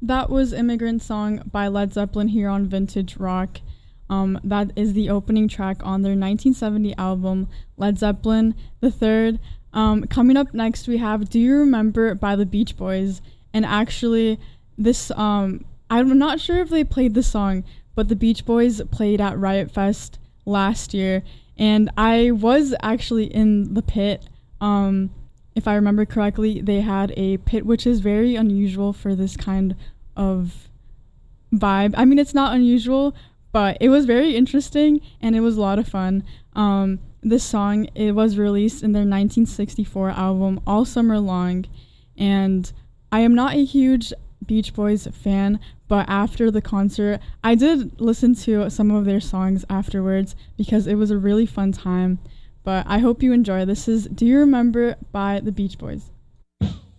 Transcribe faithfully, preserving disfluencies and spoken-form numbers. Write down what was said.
That was Immigrant Song by Led Zeppelin here on Vintage Rock. Um, that is the opening track on their nineteen seventy album, Led Zeppelin the Third. Um, coming up next, we have Do You Remember by the Beach Boys. And actually, this, um, I'm not sure if they played the song, but the Beach Boys played at Riot Fest last year. And I was actually in the pit. Um, if I remember correctly, they had a pit, which is very unusual for this kind of vibe. I mean, it's not unusual, but it was very interesting and it was a lot of fun. Um, this song, it was released in their nineteen sixty-four album, All Summer Long, and I am not a huge Beach Boys fan, but after the concert, I did listen to some of their songs afterwards because it was a really fun time. But I hope you enjoy. This is Do You Remember by the Beach Boys.